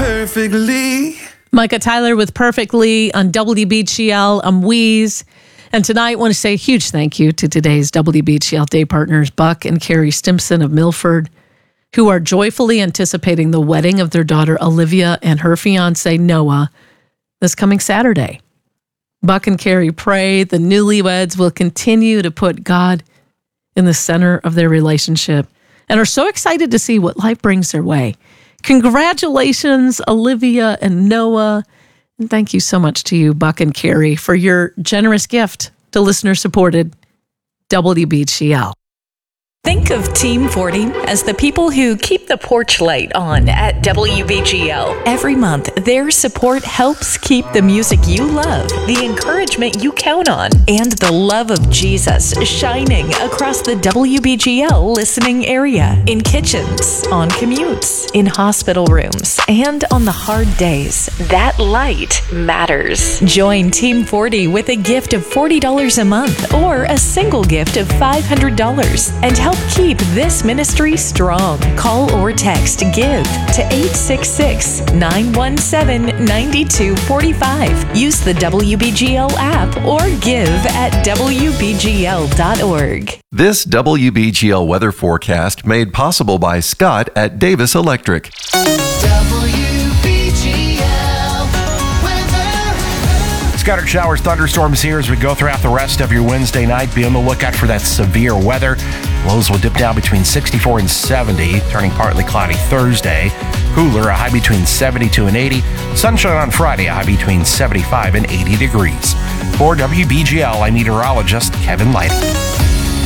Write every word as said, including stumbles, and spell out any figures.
perfectly. Micah Tyler with Perfectly on W B G L. I'm Wheeze. And tonight I want to say a huge thank you to today's W B G L day partners, Buck and Carrie Stimson of Milford, who are joyfully anticipating the wedding of their daughter Olivia and her fiancé Noah this coming Saturday. Buck and Carrie pray the newlyweds will continue to put God in the center of their relationship and are so excited to see what life brings their way. Congratulations, Olivia and Noah. And thank you so much to you, Buck and Carrie, for your generous gift to listener-supported W B G L. Think of Team forty as the people who keep the porch light on at W B G L. Every month, their support helps keep the music you love, the encouragement you count on, and the love of Jesus shining across the W B G L listening area, in kitchens, on commutes, in hospital rooms, and on the hard days. That light matters. Join Team forty with a gift of forty dollars a month or a single gift of five hundred dollars and help keep this ministry strong. Call or text GIVE to eight six six, nine one seven, nine two four five. Use the W B G L app or give at W B G L dot org. This W B G L weather forecast made possible by Scott at Davis Electric. Scattered showers, thunderstorms here as we go throughout the rest of your Wednesday night. Be on the lookout for that severe weather. Lows will dip down between sixty-four and seventy, turning partly cloudy Thursday. Cooler, a high between seventy-two and eighty. Sunshine on Friday, a high between seventy-five and eighty degrees. For W B G L, I'm meteorologist Kevin Lighting.